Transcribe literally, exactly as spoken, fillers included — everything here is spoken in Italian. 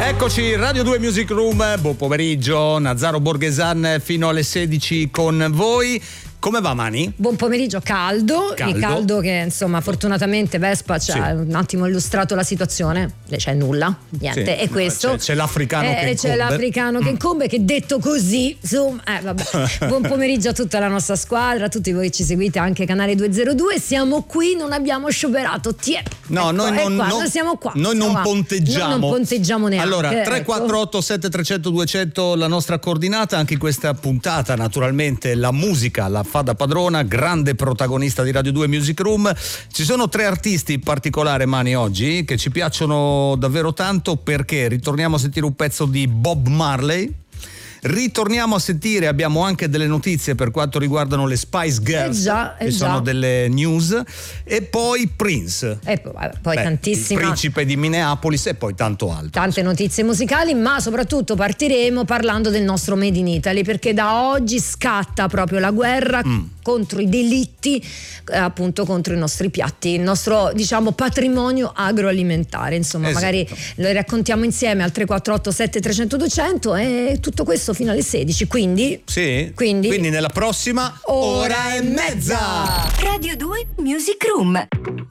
Eccoci, Radio due Music Room, buon pomeriggio, Nazzaro Borghesan fino alle sedici con voi. Come va, Mani? Buon pomeriggio, caldo, caldo, e caldo che insomma fortunatamente Vespa ci ha sì. un attimo illustrato la situazione, c'è nulla, niente, sì. e questo c'è, c'è l'africano eh, che incombe. C'è l'africano che incombe, che detto così, insomma, eh, vabbè. Buon pomeriggio a tutta la nostra squadra, a tutti voi che ci seguite anche Canale duecentodue, siamo qui, non abbiamo scioperato, tiè. No, ecco, noi, non, qua, no, noi siamo qua. Noi siamo non qua. ponteggiamo. Noi non ponteggiamo neanche. Allora, tre quattro otto ecco. sette tre zero zero due zero zero la nostra coordinata, anche in questa puntata naturalmente la musica la fa da padrona, grande protagonista di Radio due Music Room. Ci sono tre artisti in particolare, Mani, oggi che ci piacciono davvero tanto, perché ritorniamo a sentire un pezzo di Bob Marley. Ritorniamo a sentire, abbiamo anche delle notizie per quanto riguardano le Spice Girls, eh già, eh che già. sono delle news, e poi Prince, e poi, poi Beh, tantissime, il principe di Minneapolis, e poi tanto altro. Tante notizie musicali, ma soprattutto partiremo parlando del nostro Made in Italy, perché da oggi scatta proprio la guerra mm. contro i delitti, eh, appunto contro i nostri piatti, il nostro, diciamo, patrimonio agroalimentare. Insomma, esatto. Magari lo raccontiamo insieme al tre quattro otto sette tre zero zero due zero zero, e tutto questo fino alle sedici, quindi sì, quindi, quindi nella prossima ora, ora e mezza. Radio due Music Room.